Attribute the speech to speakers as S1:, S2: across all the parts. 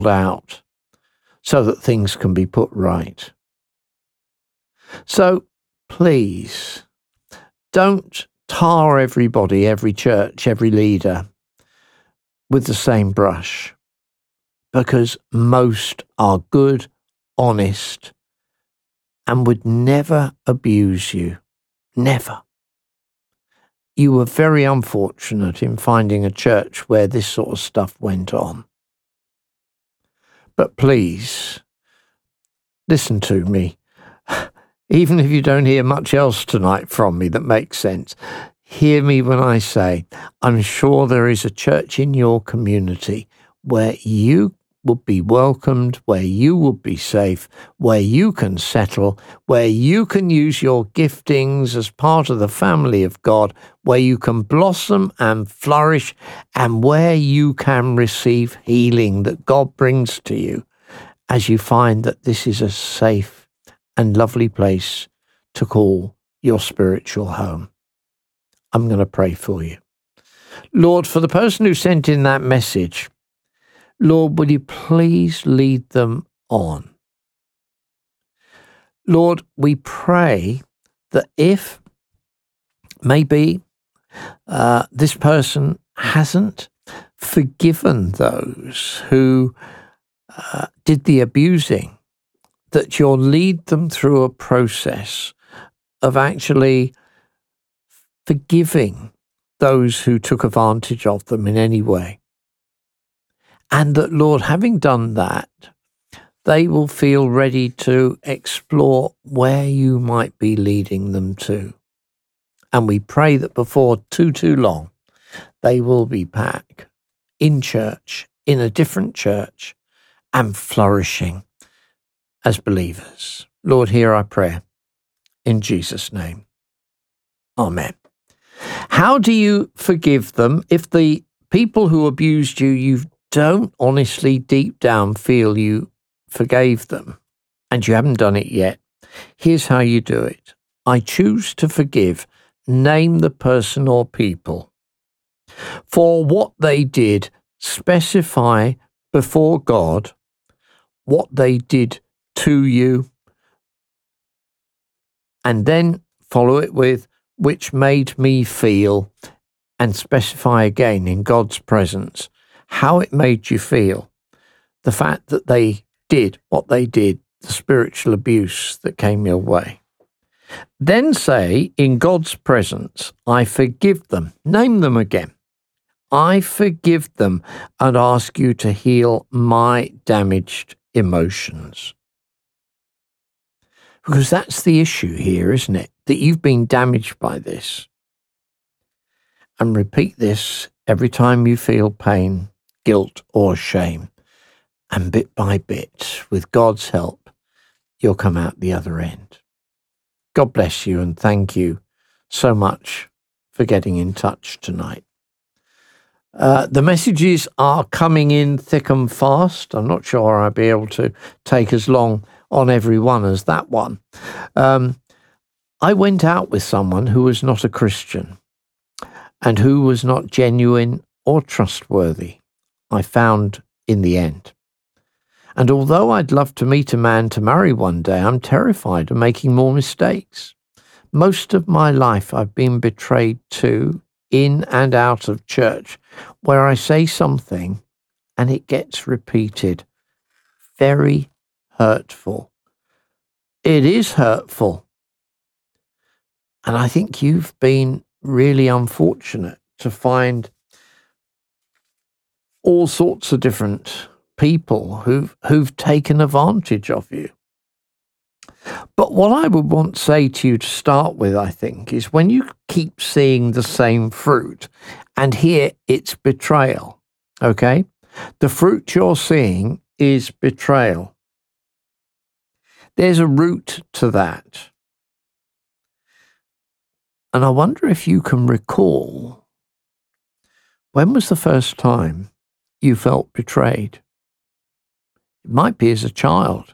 S1: out so that things can be put right. So please don't tar everybody, every church, every leader with the same brush, because most are good, honest, and would never abuse you. Never. You were very unfortunate in finding a church where this sort of stuff went on. But please, listen to me. Even if you don't hear much else tonight from me that makes sense, hear me when I say, I'm sure there is a church in your community where you would be welcomed, where you would be safe, where you can settle, where you can use your giftings as part of the family of God, where you can blossom and flourish, and where you can receive healing that God brings to you as you find that this is a safe and lovely place to call your spiritual home. I'm going to pray for you. Lord, for the person who sent in that message, Lord, will you please lead them on? Lord, we pray that if maybe this person hasn't forgiven those who did the abusing, that you'll lead them through a process of actually forgiving those who took advantage of them in any way. And that, Lord, having done that, they will feel ready to explore where you might be leading them to. And we pray that before too long, they will be back in church, in a different church, and flourishing as believers. Lord, hear our prayer. In Jesus' name. Amen. How do you forgive them if the people who abused you, you don't honestly deep down feel you forgave them and you haven't done it yet? Here's how you do it. I choose to forgive. Name the person or people. For what they did, specify before God what they did to you, and then follow it with which made me feel, and specify again in God's presence how it made you feel. The fact that they did what they did, the spiritual abuse that came your way. Then say in God's presence, I forgive them. Name them again. I forgive them and ask you to heal my damaged emotions. Because that's the issue here, isn't it? That you've been damaged by this. And repeat this every time you feel pain, guilt, or shame. And bit by bit, with God's help, you'll come out the other end. God bless you, and thank you so much for getting in touch tonight. The messages are coming in thick and fast. I'm not sure I'll be able to take as long on every one as that one. I went out with someone who was not a Christian and who was not genuine or trustworthy, I found in the end. And although I'd love to meet a man to marry one day, I'm terrified of making more mistakes. Most of my life I've been betrayed too, in and out of church, where I say something and it gets repeated. Very hurtful. It is hurtful. And I think you've been really unfortunate to find all sorts of different people who've taken advantage of you. But what I would want to say to you to start with, I think, is when you keep seeing the same fruit, and here it's betrayal, okay? The fruit you're seeing is betrayal. There's a root to that. And I wonder if you can recall, when was the first time you felt betrayed? It might be as a child.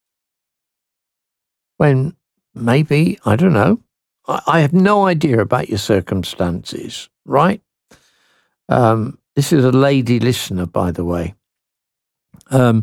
S1: When maybe, I don't know, I have no idea about your circumstances, right? This is a lady listener, by the way. Um,